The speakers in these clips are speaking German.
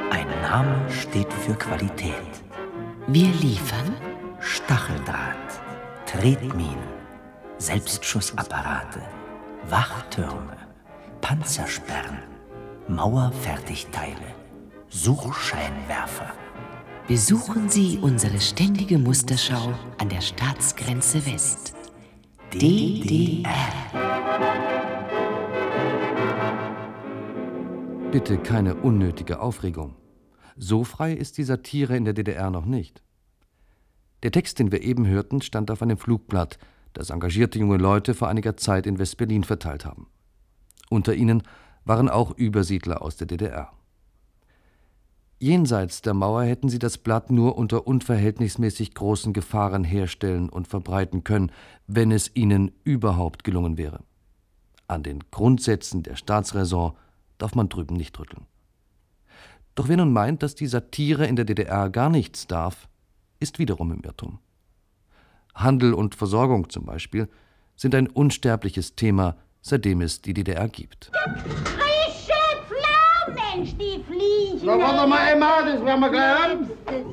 Ein Name steht für Qualität. Wir liefern Stacheldraht, Tretminen, Selbstschussapparate, Wachtürme, Panzersperren, Mauerfertigteile, Suchscheinwerfer. Besuchen Sie unsere ständige Musterschau an der Staatsgrenze West. DDR. Bitte keine unnötige Aufregung. So frei ist die Satire in der DDR noch nicht. Der Text, den wir eben hörten, stand auf einem Flugblatt, das engagierte junge Leute vor einiger Zeit in West-Berlin verteilt haben. Unter ihnen waren auch Übersiedler aus der DDR. Jenseits der Mauer hätten sie das Blatt nur unter unverhältnismäßig großen Gefahren herstellen und verbreiten können, wenn es ihnen überhaupt gelungen wäre. An den Grundsätzen der Staatsräson darf man drüben nicht rütteln. Doch wer nun meint, dass die Satire in der DDR gar nichts darf, ist wiederum im Irrtum. Handel und Versorgung zum Beispiel sind ein unsterbliches Thema, seitdem es die DDR gibt. Frische Pflaumen, Mensch, die fliegen. Na, warte mal einmal, das werden wir gleich haben.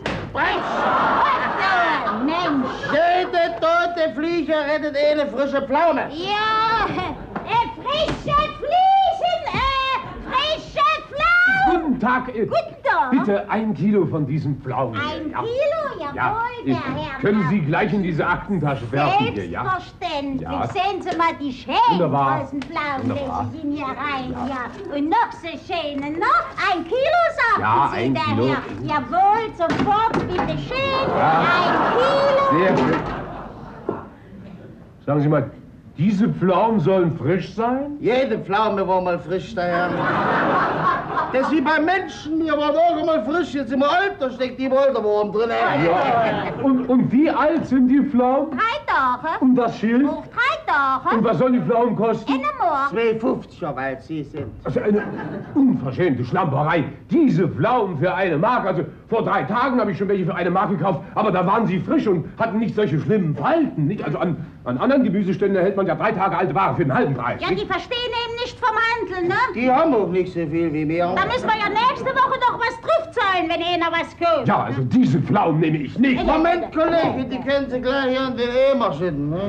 Mensch. Jede tote Fliege rettet eine frische Pflaume. Ja, frische Fliegen, frische Pflaumen. Guten Tag. Guten Tag. Bitte 1 Kilo von diesen Pflaumen. 1 hier, ja. Kilo, jawohl, Ja, der Herr. können Sie gleich in diese Aktentasche werfen hier, ja? Selbstverständlich. Ja. Sehen Sie mal die schönen Wunderbar. großen Pflaumen, Wunderbar. legen Sie hier rein, ja. Und noch so schöne, noch 1 Kilo, sagten Ja, Sie, 1 der Kilo. Herr. Jawohl, sofort, bitte schön. Ja. 1 Kilo. Sehr schön. Sagen Sie mal, diese Pflaumen sollen frisch sein? Jede Pflaume war mal frisch daher. Das ist wie bei Menschen, die waren auch mal frisch, jetzt sind wir alt, da steckt die Wolterwurm drin. Ja. Und wie alt sind die Pflaumen? 3 Tage. Und das Schild? Auf 3 Tage. Und was sollen die Pflaumen kosten? In der Morgen. 2,50, weil sie sind. Also eine unverschämte Schlamperei. Diese Pflaumen für 1 Mark. Also vor 3 Tagen habe ich schon welche für 1 Mark gekauft, aber da waren sie frisch und hatten nicht solche schlimmen Falten. Nicht? Also an anderen Gemüseständen erhält man ja 3 Tage alte Ware für den halben Preis. Ja, nicht? die verstehen eben nicht vom Handeln, ne? Die haben auch nicht so viel wie wir. Da müssen wir ja nächste Woche doch was drauf zahlen, wenn einer was kauft. Ja, also diese Pflaumen nehme ich nicht. Moment, Kollege, die können Sie gleich hier in den Eimer schütten. Ne?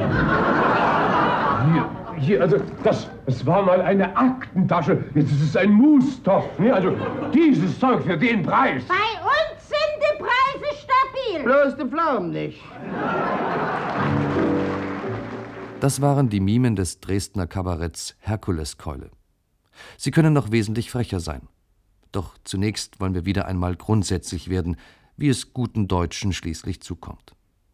Hier, also das war mal eine Aktentasche. Jetzt ist es ein Mustopf. Ne? Also dieses Zeug für den Preis. Bei uns sind die Preise stabil. Bloß die Pflaumen nicht. Das waren die Mimen des Dresdner Kabaretts Herkuleskeule. Sie können noch wesentlich frecher sein. Doch zunächst wollen wir wieder einmal grundsätzlich werden, wie es guten Deutschen schließlich zukommt.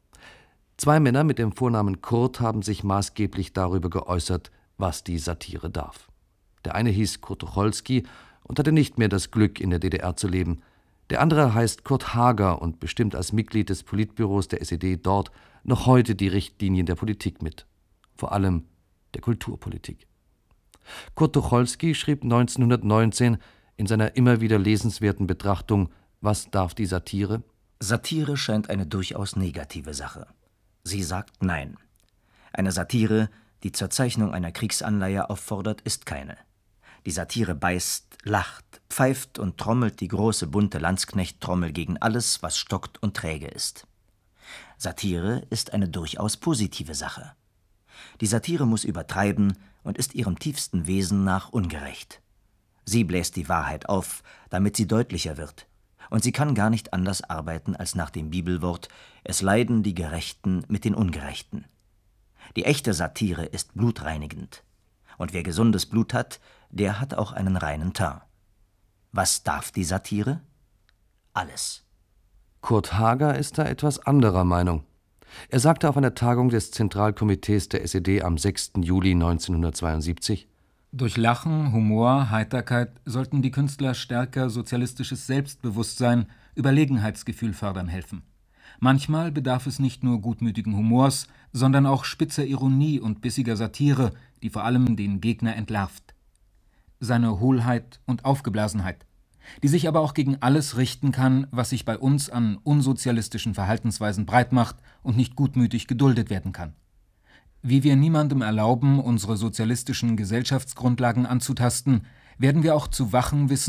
2 Männer mit dem Vornamen Kurt haben sich maßgeblich darüber geäußert, was die Satire darf. Der eine hieß Kurt Tucholsky und hatte nicht mehr das Glück, in der DDR zu leben. Der andere heißt Kurt Hager und bestimmt als Mitglied des Politbüros der SED dort noch heute die Richtlinien der Politik mit. Vor allem der Kulturpolitik. Kurt Tucholsky schrieb 1919 in seiner immer wieder lesenswerten Betrachtung »Was darf die Satire?« Satire scheint eine durchaus negative Sache. Sie sagt Nein. Eine Satire, die zur Zeichnung einer Kriegsanleihe auffordert, ist keine. Die Satire beißt, lacht, pfeift und trommelt die große bunte Landsknecht-Trommel gegen alles, was stockt und träge ist. Satire ist eine durchaus positive Sache. Die Satire muss übertreiben und ist ihrem tiefsten Wesen nach ungerecht. Sie bläst die Wahrheit auf, damit sie deutlicher wird. Und sie kann gar nicht anders arbeiten als nach dem Bibelwort: Es leiden die Gerechten mit den Ungerechten. Die echte Satire ist blutreinigend. Und wer gesundes Blut hat, der hat auch einen reinen Teint. Was darf die Satire? Alles. Kurt Hager ist da etwas anderer Meinung. Er sagte auf einer Tagung des Zentralkomitees der SED am 6. Juli 1972: Durch Lachen, Humor, Heiterkeit sollten die Künstler stärker sozialistisches Selbstbewusstsein, Überlegenheitsgefühl fördern helfen. Manchmal bedarf es nicht nur gutmütigen Humors, sondern auch spitzer Ironie und bissiger Satire, die vor allem den Gegner entlarvt. Seine Hohlheit und Aufgeblasenheit, die sich aber auch gegen alles richten kann, was sich bei uns an unsozialistischen Verhaltensweisen breitmacht und nicht gutmütig geduldet werden kann. Wie wir niemandem erlauben, unsere sozialistischen Gesellschaftsgrundlagen anzutasten, werden wir auch zu wachen wissen,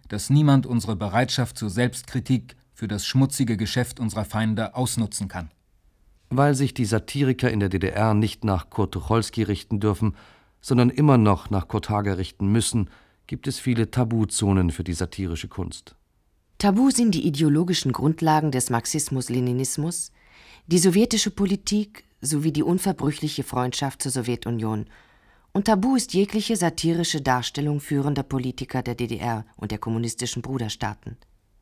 dass niemand unsere Bereitschaft zur Selbstkritik für das schmutzige Geschäft unserer Feinde ausnutzen kann. Weil sich die Satiriker in der DDR nicht nach Kurt Tucholsky richten dürfen, sondern immer noch nach Kurt Hager richten müssen, gibt es viele Tabuzonen für die satirische Kunst. Tabu sind die ideologischen Grundlagen des Marxismus-Leninismus, die sowjetische Politik sowie die unverbrüchliche Freundschaft zur Sowjetunion. Und tabu ist jegliche satirische Darstellung führender Politiker der DDR und der kommunistischen Bruderstaaten.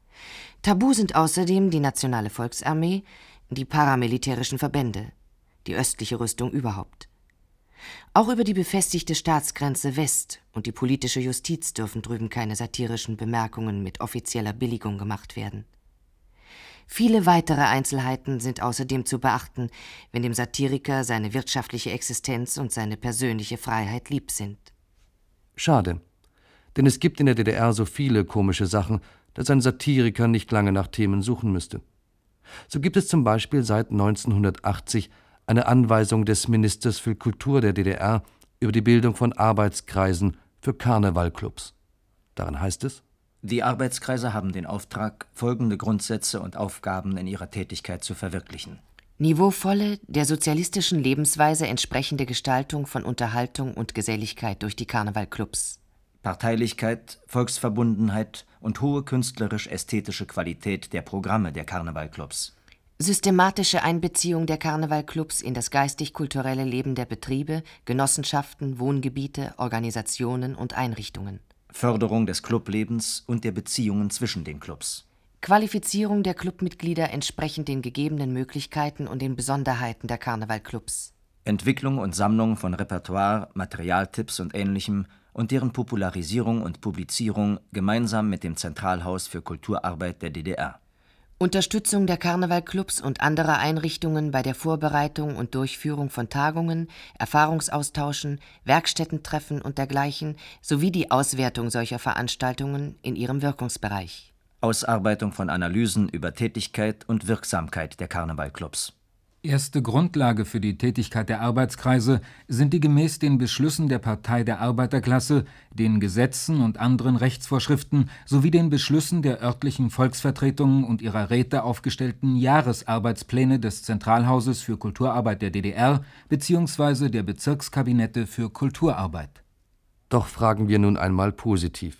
Tabu sind außerdem die Nationale Volksarmee, die paramilitärischen Verbände, die östliche Rüstung überhaupt. Auch über die befestigte Staatsgrenze West und die politische Justiz dürfen drüben keine satirischen Bemerkungen mit offizieller Billigung gemacht werden. Viele weitere Einzelheiten sind außerdem zu beachten, wenn dem Satiriker seine wirtschaftliche Existenz und seine persönliche Freiheit lieb sind. Schade, denn es gibt in der DDR so viele komische Sachen, dass ein Satiriker nicht lange nach Themen suchen müsste. So gibt es zum Beispiel seit 1980 eine Anweisung des Ministers für Kultur der DDR über die Bildung von Arbeitskreisen für Karnevalclubs. Darin heißt es: Die Arbeitskreise haben den Auftrag, folgende Grundsätze und Aufgaben in ihrer Tätigkeit zu verwirklichen. Niveauvolle, der sozialistischen Lebensweise entsprechende Gestaltung von Unterhaltung und Geselligkeit durch die Karnevalclubs. Parteilichkeit, Volksverbundenheit und hohe künstlerisch-ästhetische Qualität der Programme der Karnevalclubs. Systematische Einbeziehung der Karnevalclubs in das geistig-kulturelle Leben der Betriebe, Genossenschaften, Wohngebiete, Organisationen und Einrichtungen. Förderung des Clublebens und der Beziehungen zwischen den Clubs. Qualifizierung der Clubmitglieder entsprechend den gegebenen Möglichkeiten und den Besonderheiten der Karnevalclubs. Entwicklung und Sammlung von Repertoire, Materialtipps und Ähnlichem und deren Popularisierung und Publizierung gemeinsam mit dem Zentralhaus für Kulturarbeit der DDR. Unterstützung der Karnevalclubs und anderer Einrichtungen bei der Vorbereitung und Durchführung von Tagungen, Erfahrungsaustauschen, Werkstättentreffen und dergleichen, sowie die Auswertung solcher Veranstaltungen in ihrem Wirkungsbereich. Ausarbeitung von Analysen über Tätigkeit und Wirksamkeit der Karnevalclubs. Erste Grundlage für die Tätigkeit der Arbeitskreise sind die gemäß den Beschlüssen der Partei der Arbeiterklasse, den Gesetzen und anderen Rechtsvorschriften sowie den Beschlüssen der örtlichen Volksvertretungen und ihrer Räte aufgestellten Jahresarbeitspläne des Zentralhauses für Kulturarbeit der DDR bzw. der Bezirkskabinette für Kulturarbeit. Doch fragen wir nun einmal positiv: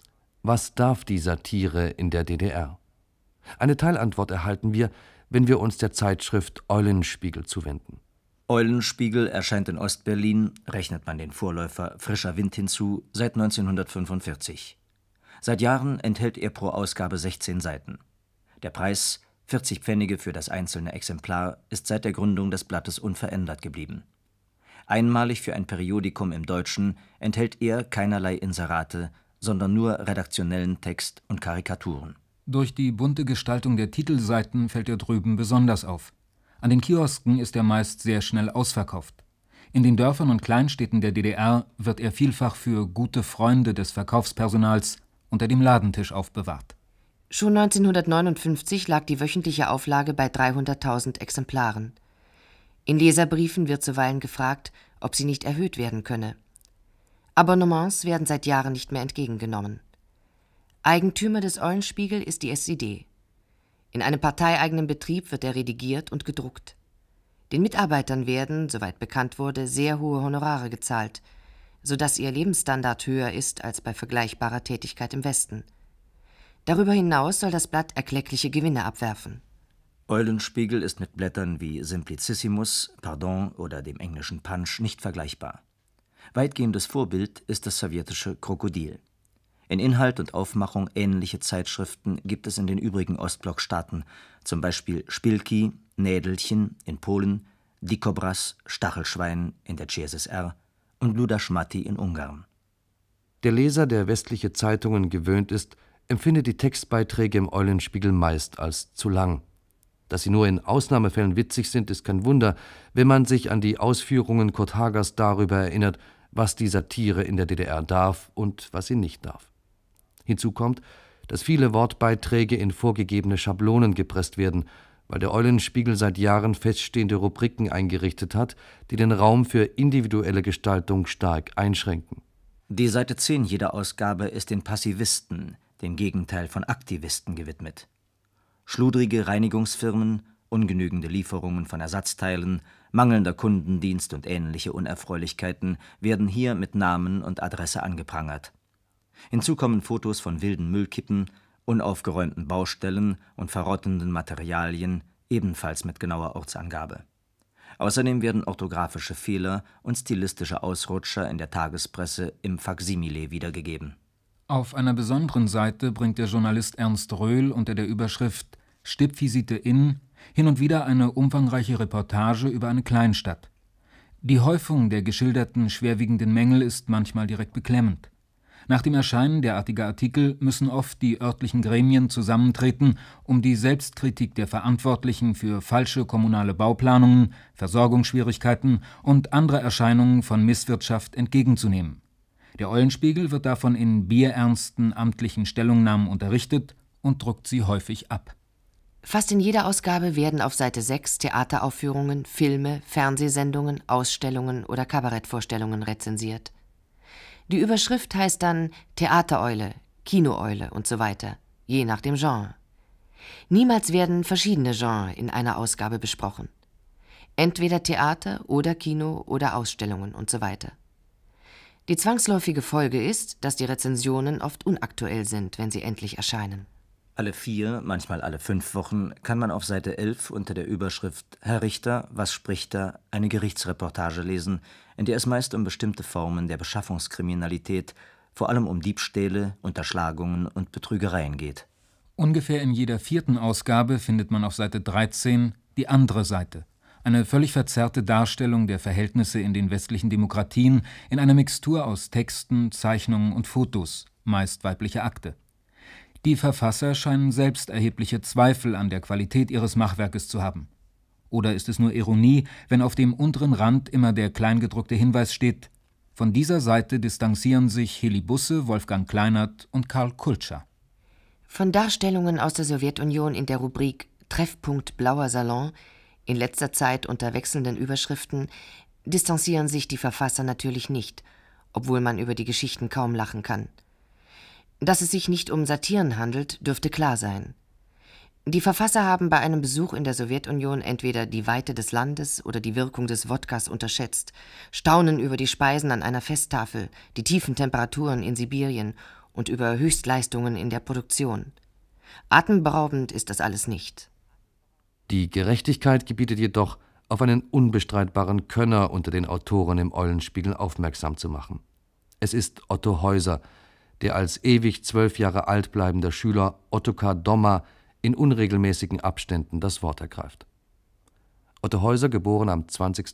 Was darf die Satire in der DDR? Eine Teilantwort erhalten wir, wenn wir uns der Zeitschrift Eulenspiegel zuwenden. Eulenspiegel erscheint in Ostberlin, rechnet man den Vorläufer Frischer Wind hinzu, seit 1945. Seit Jahren enthält er pro Ausgabe 16 Seiten. Der Preis, 40 Pfennige für das einzelne Exemplar, ist seit der Gründung des Blattes unverändert geblieben. Einmalig für ein Periodikum im Deutschen enthält er keinerlei Inserate, sondern nur redaktionellen Text und Karikaturen. Durch die bunte Gestaltung der Titelseiten fällt er drüben besonders auf. An den Kiosken ist er meist sehr schnell ausverkauft. In den Dörfern und Kleinstädten der DDR wird er vielfach für gute Freunde des Verkaufspersonals unter dem Ladentisch aufbewahrt. Schon 1959 lag die wöchentliche Auflage bei 300.000 Exemplaren. In Leserbriefen wird zuweilen gefragt, ob sie nicht erhöht werden könne. Abonnements werden seit Jahren nicht mehr entgegengenommen. Eigentümer des Eulenspiegel ist die SED. In einem parteieigenen Betrieb wird er redigiert und gedruckt. Den Mitarbeitern werden, soweit bekannt wurde, sehr hohe Honorare gezahlt, sodass ihr Lebensstandard höher ist als bei vergleichbarer Tätigkeit im Westen. Darüber hinaus soll das Blatt erkleckliche Gewinne abwerfen. Eulenspiegel ist mit Blättern wie Simplicissimus, Pardon oder dem englischen Punch nicht vergleichbar. Weitgehendes Vorbild ist das sowjetische Krokodil. In Inhalt und Aufmachung ähnliche Zeitschriften gibt es in den übrigen Ostblockstaaten, zum Beispiel Szpilki, Nädelchen in Polen, Dikobraz, Stachelschwein in der CSSR und Luda Schmatti in Ungarn. Der Leser, der westliche Zeitungen gewöhnt ist, empfindet die Textbeiträge im Eulenspiegel meist als zu lang. Dass sie nur in Ausnahmefällen witzig sind, ist kein Wunder, wenn man sich an die Ausführungen Kurt Hagers darüber erinnert, was die Satire in der DDR darf und was sie nicht darf. Hinzu kommt, dass viele Wortbeiträge in vorgegebene Schablonen gepresst werden, weil der Eulenspiegel seit Jahren feststehende Rubriken eingerichtet hat, die den Raum für individuelle Gestaltung stark einschränken. Die Seite 10 jeder Ausgabe ist den Passivisten, dem Gegenteil von Aktivisten, gewidmet. Schludrige Reinigungsfirmen, ungenügende Lieferungen von Ersatzteilen, mangelnder Kundendienst und ähnliche Unerfreulichkeiten werden hier mit Namen und Adresse angeprangert. Hinzu kommen Fotos von wilden Müllkippen, unaufgeräumten Baustellen und verrottenden Materialien, ebenfalls mit genauer Ortsangabe. Außerdem werden orthografische Fehler und stilistische Ausrutscher in der Tagespresse im Faksimile wiedergegeben. Auf einer besonderen Seite bringt der Journalist Ernst Röhl unter der Überschrift »Stippvisite in« hin und wieder eine umfangreiche Reportage über eine Kleinstadt. Die Häufung der geschilderten schwerwiegenden Mängel ist manchmal direkt beklemmend. Nach dem Erscheinen derartiger Artikel müssen oft die örtlichen Gremien zusammentreten, um die Selbstkritik der Verantwortlichen für falsche kommunale Bauplanungen, Versorgungsschwierigkeiten und andere Erscheinungen von Misswirtschaft entgegenzunehmen. Der Eulenspiegel wird davon in bierernsten amtlichen Stellungnahmen unterrichtet und druckt sie häufig ab. Fast in jeder Ausgabe werden auf Seite 6 Theateraufführungen, Filme, Fernsehsendungen, Ausstellungen oder Kabarettvorstellungen rezensiert. Die Überschrift heißt dann Theatereule, Kinoeule und so weiter, je nach dem Genre. Niemals werden verschiedene Genres in einer Ausgabe besprochen. Entweder Theater oder Kino oder Ausstellungen und so weiter. Die zwangsläufige Folge ist, dass die Rezensionen oft unaktuell sind, wenn sie endlich erscheinen. Alle 4, manchmal alle 5 Wochen kann man auf Seite 11 unter der Überschrift »Herr Richter, was spricht da?« eine Gerichtsreportage lesen, in der es meist um bestimmte Formen der Beschaffungskriminalität, vor allem um Diebstähle, Unterschlagungen und Betrügereien geht. Ungefähr in jeder 4. Ausgabe findet man auf Seite 13 die andere Seite, eine völlig verzerrte Darstellung der Verhältnisse in den westlichen Demokratien in einer Mixtur aus Texten, Zeichnungen und Fotos, meist weibliche Akte. Die Verfasser scheinen selbst erhebliche Zweifel an der Qualität ihres Machwerkes zu haben. Oder ist es nur Ironie, wenn auf dem unteren Rand immer der kleingedruckte Hinweis steht: Von dieser Seite distanzieren sich Heli Busse, Wolfgang Kleinert und Karl Kultscher. Von Darstellungen aus der Sowjetunion in der Rubrik Treffpunkt Blauer Salon, in letzter Zeit unter wechselnden Überschriften, distanzieren sich die Verfasser natürlich nicht, obwohl man über die Geschichten kaum lachen kann. Dass es sich nicht um Satiren handelt, dürfte klar sein. Die Verfasser haben bei einem Besuch in der Sowjetunion entweder die Weite des Landes oder die Wirkung des Wodkas unterschätzt, staunen über die Speisen an einer Festtafel, die tiefen Temperaturen in Sibirien und über Höchstleistungen in der Produktion. Atemberaubend ist das alles nicht. Die Gerechtigkeit gebietet jedoch, auf einen unbestreitbaren Könner unter den Autoren im Eulenspiegel aufmerksam zu machen. Es ist Otto Heuser, der als ewig 12 Jahre alt bleibender Schüler Ottokar Dommer in unregelmäßigen Abständen das Wort ergreift. Otto Heuser, geboren am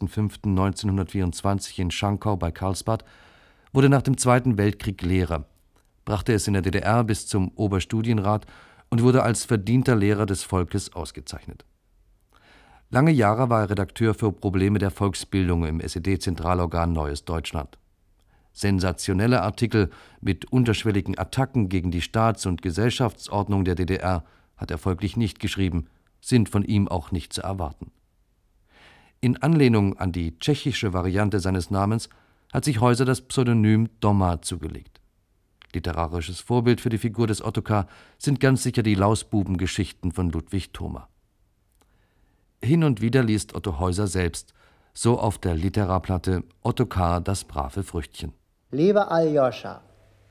20.05.1924 in Schankau bei Karlsbad, wurde nach dem Zweiten Weltkrieg Lehrer, brachte es in der DDR bis zum Oberstudienrat und wurde als verdienter Lehrer des Volkes ausgezeichnet. Lange Jahre war er Redakteur für Probleme der Volksbildung im SED-Zentralorgan Neues Deutschland. Sensationelle Artikel mit unterschwelligen Attacken gegen die Staats- und Gesellschaftsordnung der DDR hat er folglich nicht geschrieben, sind von ihm auch nicht zu erwarten. In Anlehnung an die tschechische Variante seines Namens hat sich Heuser das Pseudonym Dommer zugelegt. Literarisches Vorbild für die Figur des Ottokar sind ganz sicher die Lausbubengeschichten von Ludwig Thoma. Hin und wieder liest Otto Heuser selbst, so auf der Literarplatte Ottokar, das brave Früchtchen. Lieber Aljoscha,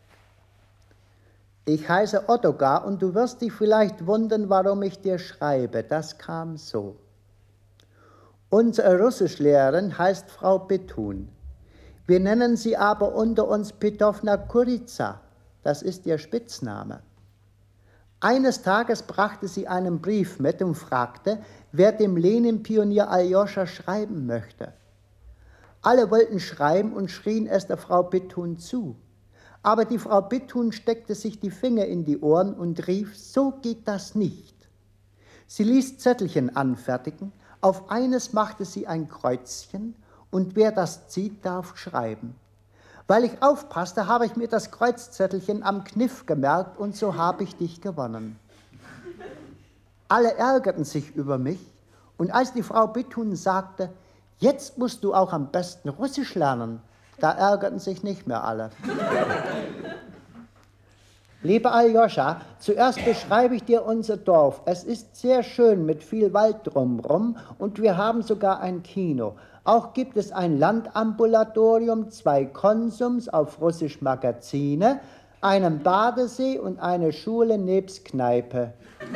ich heiße Ottokar und du wirst dich vielleicht wundern, warum ich dir schreibe. Das kam so. Unsere Russischlehrerin heißt Frau Betun. Wir nennen sie aber unter uns Petowna Kurica. Das ist ihr Spitzname. Eines Tages brachte sie einen Brief mit und fragte, wer dem Lenin-Pionier Aljoscha schreiben möchte. Alle wollten schreiben und schrien es der Frau Betun zu. Aber die Frau Betun steckte sich die Finger in die Ohren und rief, so geht das nicht. Sie ließ Zettelchen anfertigen, auf eines machte sie ein Kreuzchen und wer das zieht, darf schreiben. Weil ich aufpasste, habe ich mir das Kreuzzettelchen am Kniff gemerkt und so habe ich dich gewonnen. Alle ärgerten sich über mich und als die Frau Betun sagte, jetzt musst du auch am besten Russisch lernen, da ärgerten sich nicht mehr alle. Lieber Aljoscha, zuerst beschreibe ich dir unser Dorf. Es ist sehr schön mit viel Wald drumherum und wir haben sogar ein Kino. Auch gibt es ein Landambulatorium, 2 Konsums auf Russisch Magazine, einen Badesee und eine Schule nebst Kneipe.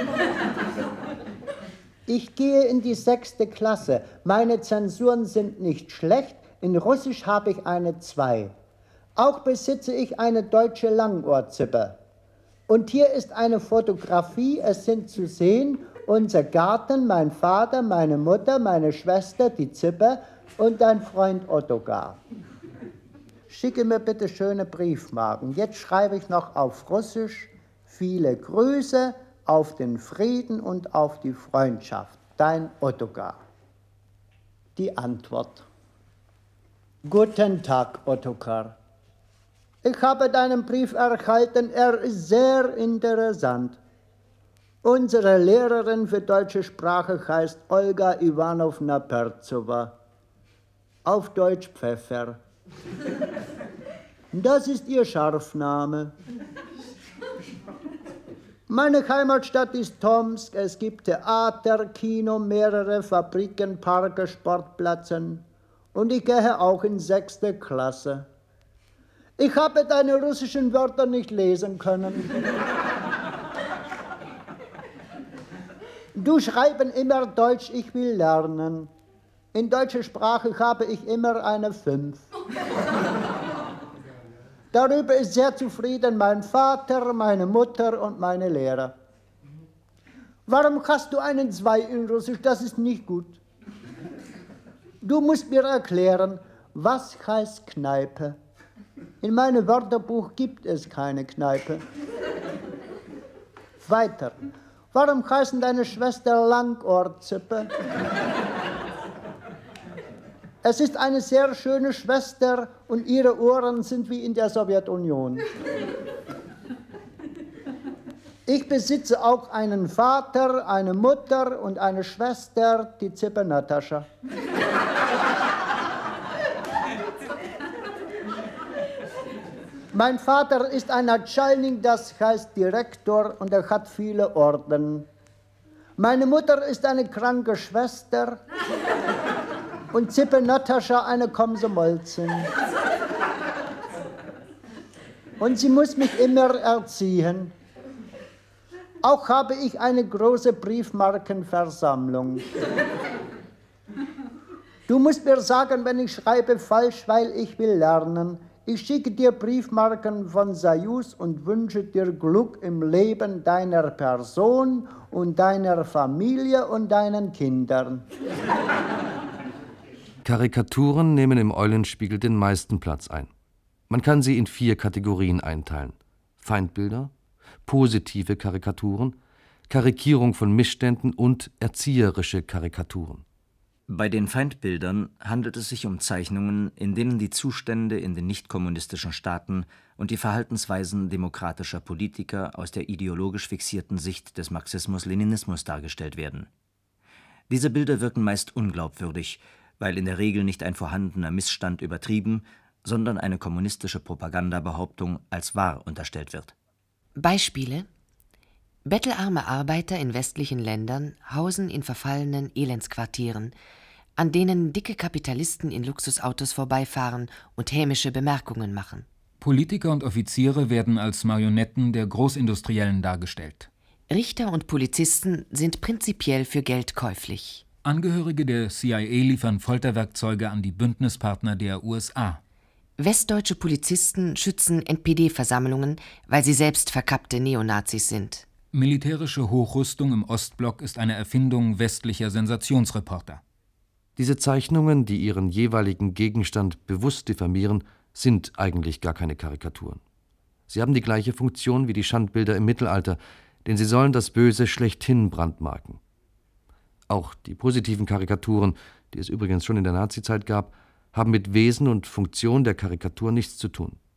Ich gehe in die 6. Klasse. Meine Zensuren sind nicht schlecht. In Russisch habe ich eine 2. Auch besitze ich eine deutsche Langohrzipper. Und hier ist eine Fotografie, es sind zu sehen unser Garten, mein Vater, meine Mutter, meine Schwester, die Zipper und dein Freund Ottokar. Schicke mir bitte schöne Briefmarken. Jetzt schreibe ich noch auf Russisch viele Grüße auf den Frieden und auf die Freundschaft. Dein Ottokar. Die Antwort. Guten Tag, Ottokar. Ich habe deinen Brief erhalten, er ist sehr interessant. Unsere Lehrerin für deutsche Sprache heißt Olga Iwanowna Perzowa. Auf Deutsch Pfeffer. Das ist ihr Scharfname. Meine Heimatstadt ist Tomsk. Es gibt Theater, Kino, mehrere Fabriken, Parke, Sportplätze. Und ich gehe auch in 6. Klasse. Ich habe deine russischen Wörter nicht lesen können. Du schreibst immer Deutsch, ich will lernen. In deutscher Sprache habe ich immer eine 5. Darüber ist sehr zufrieden mein Vater, meine Mutter und meine Lehrer. Warum hast du einen 2 in Russisch? Das ist nicht gut. Du musst mir erklären, was heißt Kneipe? In meinem Wörterbuch gibt es keine Kneipe. Weiter. Warum heißen deine Schwester Langohrzippe? Es ist eine sehr schöne Schwester und ihre Ohren sind wie in der Sowjetunion. Ich besitze auch einen Vater, eine Mutter und eine Schwester, die Zippe Natascha. Mein Vater ist ein Natschalnik, das heißt Direktor, und er hat viele Orden. Meine Mutter ist eine kranke Schwester und Zippe Natascha eine Komsomolzin. Und sie muss mich immer erziehen. Auch habe ich eine große Briefmarkenversammlung. Du musst mir sagen, wenn ich schreibe falsch, weil ich will lernen. Ich schicke dir Briefmarken von Sajus und wünsche dir Glück im Leben deiner Person und deiner Familie und deinen Kindern. Karikaturen nehmen im Eulenspiegel den meisten Platz ein. Man kann sie in 4 Kategorien einteilen: Feindbilder, positive Karikaturen, Karikierung von Missständen und erzieherische Karikaturen. Bei den Feindbildern handelt es sich um Zeichnungen, in denen die Zustände in den nichtkommunistischen Staaten und die Verhaltensweisen demokratischer Politiker aus der ideologisch fixierten Sicht des Marxismus-Leninismus dargestellt werden. Diese Bilder wirken meist unglaubwürdig, weil in der Regel nicht ein vorhandener Missstand übertrieben, sondern eine kommunistische Propagandabehauptung als wahr unterstellt wird. Beispiele: Bettelarme Arbeiter in westlichen Ländern hausen in verfallenen Elendsquartieren, an denen dicke Kapitalisten in Luxusautos vorbeifahren und hämische Bemerkungen machen. Politiker und Offiziere werden als Marionetten der Großindustriellen dargestellt. Richter und Polizisten sind prinzipiell für Geld käuflich. Angehörige der CIA liefern Folterwerkzeuge an die Bündnispartner der USA. Westdeutsche Polizisten schützen NPD-Versammlungen, weil sie selbst verkappte Neonazis sind. Militärische Hochrüstung im Ostblock ist eine Erfindung westlicher Sensationsreporter. Diese Zeichnungen, die ihren jeweiligen Gegenstand bewusst diffamieren, sind eigentlich gar keine Karikaturen. Sie haben die gleiche Funktion wie die Schandbilder im Mittelalter, denn sie sollen das Böse schlechthin brandmarken. Auch die positiven Karikaturen, die es übrigens schon in der Nazizeit gab, haben mit Wesen und Funktion der Karikatur nichts zu tun.